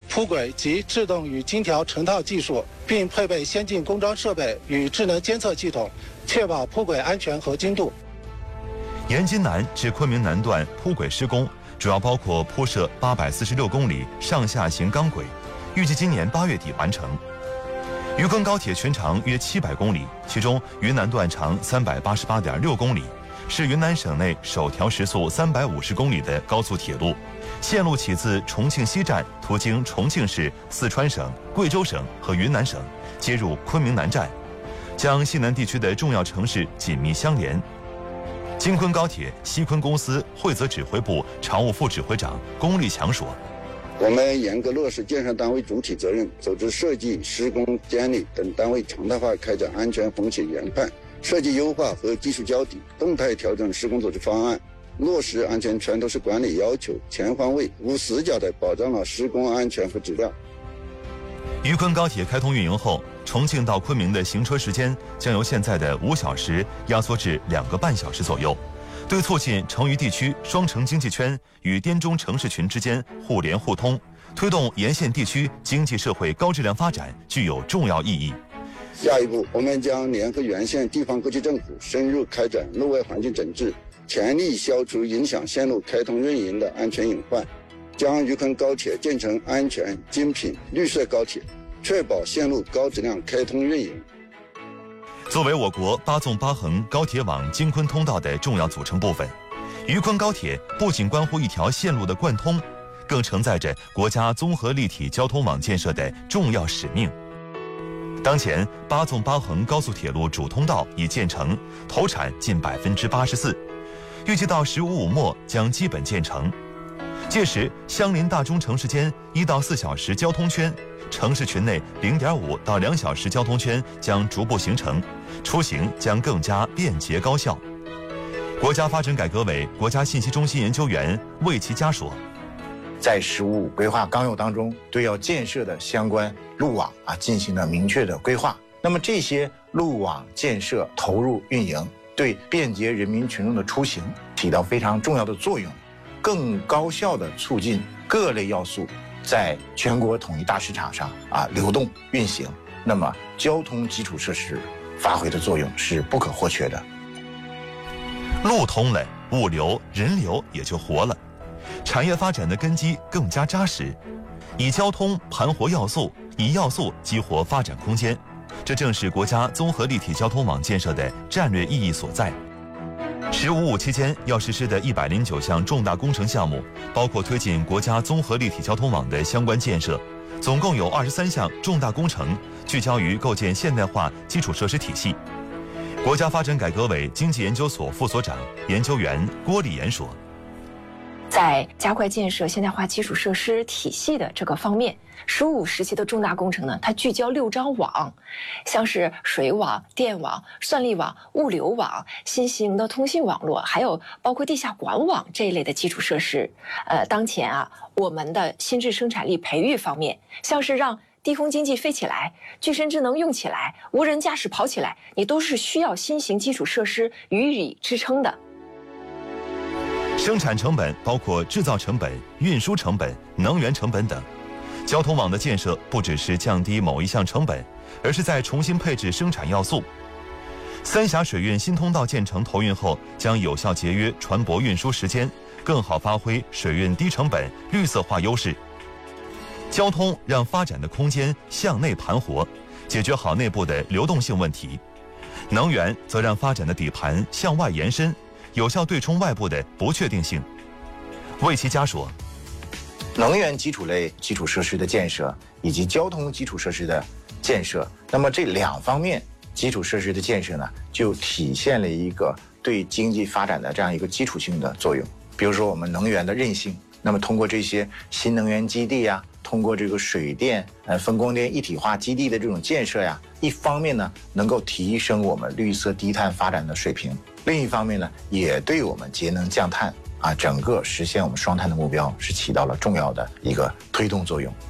铺轨及制动与精条成套技术，并配备先进工装设备与智能监测系统，确保铺轨安全和精度。 延津南至昆明南段铺轨施工主要包括铺设846公里上下行钢轨，预计今年8月底完成。渝昆高铁全长约700公里，其中云南段长388.6公里，是云南省内首条时速350公里的高速铁路。线路起自重庆西站，途经重庆市、四川省、贵州省和云南省，接入昆明南站，将西南地区的重要城市紧密相连。京昆高铁西昆公司惠泽指挥部常务副指挥长龚立强说：“ 我们严格落实建设单位主体责任，组织设计、施工、监理等单位常态化开展安全风险研判、设计优化和技术交底，动态调整施工组织方案，落实安全全都市管理要求，全方位无死角地保障了施工安全和质量。” 渝昆高铁开通运营后，重庆到昆明的行车时间将由现在的5小时压缩至2个半小时左右，对促进成渝地区双城经济圈与滇中城市群之间互联互通，推动沿线地区经济社会高质量发展具有重要意义。 下一步，我们将联合原县地方各级政府，深入开展路外环境整治，全力消除影响线路开通运营的安全隐患，将渝昆高铁建成安全、精品、绿色高铁，确保线路高质量开通运营。 作为我国8纵8横高铁网京昆通道的重要组成部分，渝昆高铁不仅关乎一条线路的贯通，更承载着国家综合立体交通网建设的重要使命。当前8纵8横高速铁路主通道已建成，投产近84%，预计到15/5末将基本建成。届时，相邻大中城市间1到4小时交通圈，城市群内0.5到2小时交通圈将逐步形成，出行将更加便捷高效。国家发展改革委国家信息中心研究员魏其佳说：“ 在“15/5”规划纲要当中，对要建设的相关路网进行了明确的规划。那么这些路网建设投入运营，对便捷人民群众的出行起到非常重要的作用，更高效地促进各类要素在全国统一大市场上流动运行。那么交通基础设施发挥的作用是不可或缺的。 路通了，物流、人流也就活了，产业发展的根基更加扎实。以交通盘活要素，以要素激活发展空间，这正是国家综合立体交通网建设的战略意义所在。15/5期间要实施的109项重大工程项目，包括推进国家综合立体交通网的相关建设，总共有23项重大工程聚焦于构建现代化基础设施体系。国家发展改革委经济研究所副所长、研究员郭立言说：“ 在加快建设现代化基础设施体系的这个方面，15/5时期的重大工程呢，它聚焦6张网，像是水网、电网、算力网、物流网、新型的通信网络，还有包括地下管网这一类的基础设施。当前我们的新质生产力培育方面，像是让低空经济飞起来，具身智能用起来，无人驾驶跑起来，你都是需要新型基础设施予以支撑的。” 生产成本包括制造成本、运输成本、能源成本等。交通网的建设不只是降低某一项成本，而是在重新配置生产要素。三峡水运新通道建成投运后，将有效节约船舶运输时间，更好发挥水运低成本、绿色化优势。交通让发展的空间向内盘活，解决好内部的流动性问题；能源则让发展的底盘向外延伸，有效对冲外部的不确定性。魏其佳说：“ 能源基础类基础设施的建设以及交通基础设施的建设，那么这2方面基础设施的建设呢，就体现了一个对经济发展的这样一个基础性的作用。比如说我们能源的韧性，那么通过这些新能源基地通过这个水电、风光电一体化基地的这种建设一方面呢，能够提升我们绿色低碳发展的水平；另一方面呢，也对我们节能降碳整个实现我们双碳的目标是起到了重要的一个推动作用。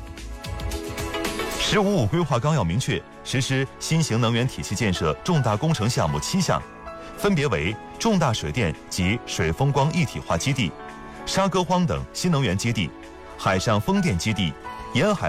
15/5规划纲要明确，实施新型能源体系建设重大工程项目7项，分别为重大水电及水风光一体化基地、沙歌荒等新能源基地、海上风电基地、沿海